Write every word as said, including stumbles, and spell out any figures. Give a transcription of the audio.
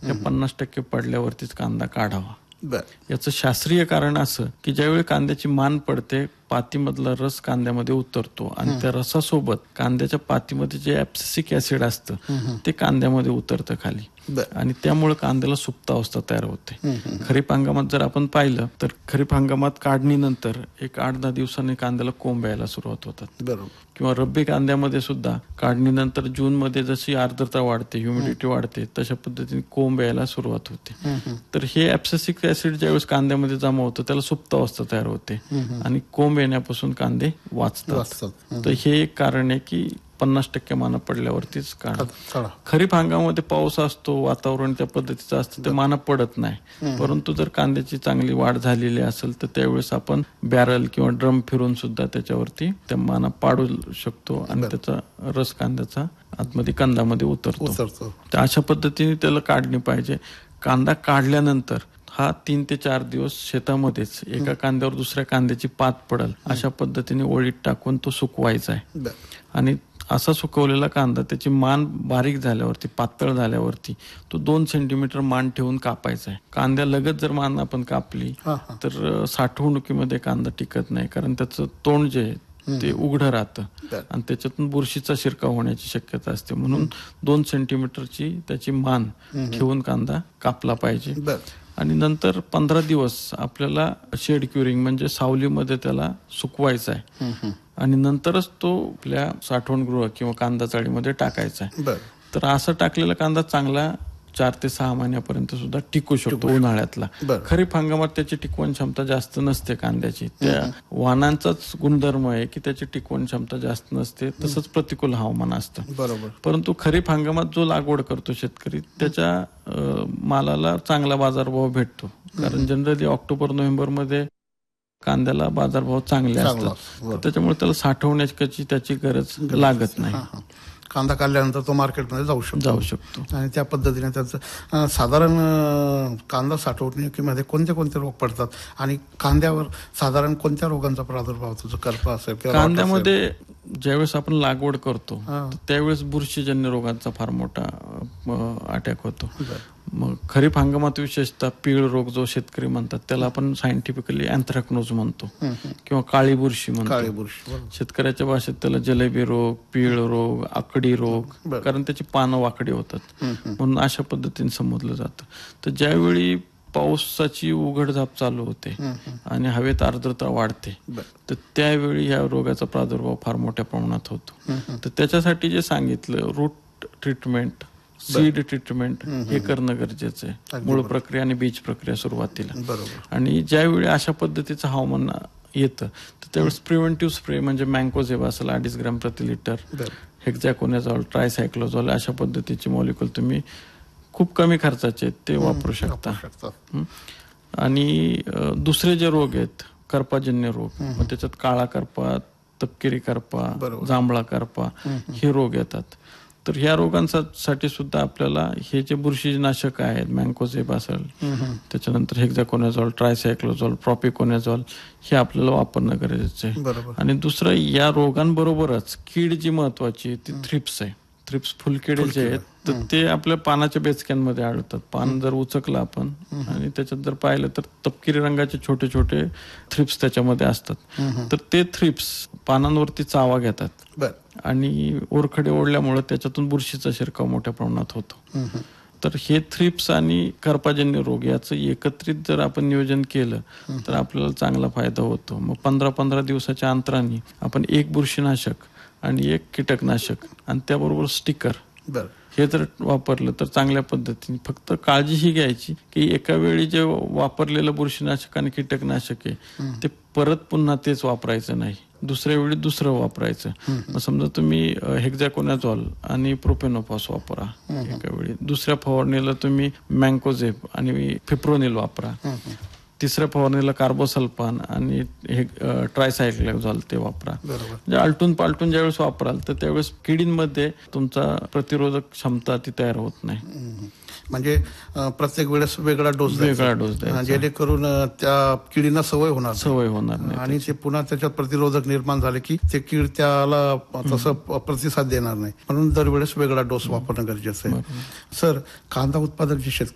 हे पन्नास टक्के पडल्यावरतीच कांदा काढावा. बर. याचं शास्त्रीय कारण असं की ज्यावेळी कांद्याची मान पडते, पातीमधला रस कांद्यामध्ये उतरतो आणि त्या रसासोबत कांद्याच्या पातीमध्ये जे ऍब्सिसिक ऍसिड असतं ते कांद्यामध्ये उतरतं खाली आणि त्यामुळे कांद्याला सुप्त अवस्था तयार होते. खरीप हंगामात जर आपण पाहिलं तर खरीप हंगामात काढणीनंतर एक आठ दहा दिवसांनी कांद्याला कोंब यायला सुरुवात होतात. बरोबर. किंवा रब्बी कांद्यामध्ये सुद्धा काढणीनंतर जून मध्ये जशी आर्द्रता वाढते, ह्युमिडिटी वाढते, तशा पद्धतीने कोंब यायला सुरुवात होते. तर हे ऍब्सिसिक ऍसिड ज्यावेळेस कांद्यामध्ये जमा होतं त्याला सुप्त अवस्था तयार होते आणि कोंब येण्यापासून कांदे वाचतात. तर हे एक कारण आहे की पन्नास टक्के माना पडल्यावरतीच काढा. खरीप हंगामामध्ये पाऊस असतो, वातावरण त्या पद्धतीचं असतं, ते माना पडत नाही. परंतु जर कांद्याची चांगली वाढ झालेली असेल तर त्यावेळेस आपण बॅरल किंवा ड्रम फिरून सुद्धा त्याच्यावरती त्या माना पाडू शकतो आणि त्याचा रस कांद्याचा आतमध्ये कंदामध्ये उतरतो. तर अशा पद्धतीने त्याला काढणी पाहिजे. कांदा काढल्यानंतर हा तीन ते चार दिवस शेतामध्येच एका कांद्यावर दुसऱ्या कांद्याची पात पडल अशा पद्धतीने ओळीत टाकून तो सुकवायचा आहे. आणि असा सुकवलेला कांदा त्याची मान बारीक झाल्यावरती, पातळ झाल्यावरती तो दोन सेंटीमीटर मान ठेवून कापायचा आहे. कांद्या लगत जर मान आपण कापली तर साठवणुकीमध्ये कांदा टिकत नाही, कारण त्याचं तोंड जे आहे ते उघडं राहतं आणि त्याच्यातून बुरशीचा शिरकाव होण्याची शक्यता असते. म्हणून दोन सेंटीमीटरची त्याची मान ठेवून कांदा कापला पाहिजे. आणि नंतर पंधरा दिवस आपल्याला शेड क्युरिंग म्हणजे सावलीमध्ये त्याला सुकवायचा आहे आणि नंतरच तो आपल्या साठवणगृह किंवा कांदा चाळीमध्ये टाकायचा आहे. तर असं टाकलेला कांदा चांगला चार ते सहा महिन्यापर्यंत सुद्धा टिकू शकतो उन्हाळ्यातला. खरीप हंगामात त्याची टिकवण क्षमता जास्त नसते कांद्याची. त्या वाहनांचाच गुणधर्म आहे की त्याची टिकवण क्षमता जास्त नसते, तसंच प्रतिकूल हवामान असतं. बरोबर. परंतु खरीप हंगामात जो लागवड करतो शेतकरी त्याच्या मालाला चांगला बाजारभाव भेटतो, कारण जनरली ऑक्टोबर नोव्हेंबर मध्ये कांद्याला बाजारभाव चांगले असतात. त्याच्यामुळे त्याला साठवण्याची त्याची गरज लागत नाही. कांदा काढल्यानंतर तो मार्केटमध्ये जाऊ शकतो जाऊ शकतो आणि त्या पद्धतीने त्याचं साधारण कांदा साठवणुकीमध्ये कोणते कोणते रोग पडतात आणि कांद्यावर साधारण कोणत्या रोगांचा प्रादुर्भाव होतो? करपा असेल, कांद्यामध्ये ज्यावेळेस आपण लागवड करतो त्यावेळेस बुरशीजन्य रोगांचा फार मोठा अटॅक होतो. मग खरीप हंगामात विशेषतः पीळ रोग जो शेतकरी म्हणतात त्याला आपण सायंटिफिकली अँथ्रॅकनोज म्हणतो किंवा काळी बुरशी म्हणतो. शेतकऱ्याच्या भाषेत त्याला जलेबी रोग, पीळ रोग, आकडी रोग, कारण त्याची पानं वाकडी होतात म्हणून अशा पद्धतीने समजलं जातं. तर ज्यावेळी पावसाची उघडझाप चालू होते आणि हवेत आर्द्रता वाढते तर त्यावेळी ह्या रोगाचा प्रादुर्भाव फार मोठ्या प्रमाणात होतो. तर त्याच्यासाठी जे सांगितलं रूट ट्रीटमेंट, सीड ट्रीटमेंट हे करणं गरजेचं आहे, मूळ प्रक्रिया आणि बीज प्रक्रिया सुरुवातीला. आणि ज्यावेळी अशा पद्धतीचं हवामान येतं तर त्यावेळेस प्रिव्हेंटिव्ह स्प्रे म्हणजे मँकोझेब असेल अडीच ग्रॅम प्रति लिटर, हेक्झॅकोनाझॉल, ट्रायसायक्लोझॉल अशा पद्धतीचे मॉलिक्युल तुम्ही खूप कमी खर्चाचे ते वापरू शकता. आणि दुसरे जे रोग आहेत करपाजन्य रोग, मग त्याच्यात काळा करपा, तपकिरी करपा, जांभळा करपा हे रोग येतात. तर ह्या रोगांसाठी सुद्धा आपल्याला हे जे बुरशीनाशक आहेत मँकोझेब असेल, त्याच्यानंतर हेक्झॅकोनाझॉल, ट्रायसायक्लोझॉल, प्रॉपिकोनाझॉल हे आपल्याला वापरणं गरजेचं आहे. आणि दुसरं या रोगांबरोबरच कीड जी महत्वाची ती थ्रिप्स आहे. थ्रिप्स फुलकिडे जे आहेत तर ते आपल्या पानाच्या बेचक्यांमध्ये आढळतात. पान जर उचकलं आपण आणि त्याच्यात जर पाहिलं तर तपकिरी रंगाचे छोटे छोटे थ्रिप्स त्याच्यामध्ये असतात. तर ते थ्रिप्स पानांवरती चावा घेतात आणि ओरखडे ओढल्यामुळे त्याच्यातून बुरशीचा शिरकाव मोठ्या प्रमाणात होतो. तर हे थ्रिप्स आणि करपाजन्य रोग याचं एकत्रित जर आपण नियोजन केलं तर आपल्याला चांगला फायदा होतो. मग पंधरा पंधरा दिवसाच्या अंतराने आपण एक बुरशीनाशक आणि एक कीटकनाशक आणि त्याबरोबर स्टिकर हे जर वापरलं तर चांगल्या पद्धतीने. फक्त काळजी ही घ्यायची की एका वेळी जे वापरलेलं बुरशीनाशक आणि कीटकनाशक आहे ते परत पुन्हा तेच वापरायचं नाही, दुसऱ्या वेळी दुसरं वापरायचं. मग समजा तुम्ही हेक्झॅकोनाझॉल आणि प्रोपेनोफॉस वापरा एका वेळी, दुसऱ्या फवारणीला तुम्ही मँकोझेब आणि फिप्रोनिल वापरा, तिसऱ्या फवारणीला कार्बोसल्फान आणि हे ट्रायसायक्लोझॉल ते वापरा. म्हणजे आलटून पालटून ज्यावेळेस वापराल तर त्यावेळेस किडींमध्ये तुमचा प्रतिरोधक क्षमता ती तयार होत नाही. म्हणजे प्रत्येक वेळेस वेगळा डोस वेगळा डोस द्यायचा जेणेकरून त्या किडींना सवय होणार सवय होणार नाही आणि ते पुन्हा त्याच्यात प्रतिरोधक निर्माण झाले की ते कीड त्याला तसं प्रतिसाद देणार नाही. म्हणून दरवेळेस वेगळा डोस वापरणं गरजेचं आहे. सर, कांदा उत्पादक जे शेतकरी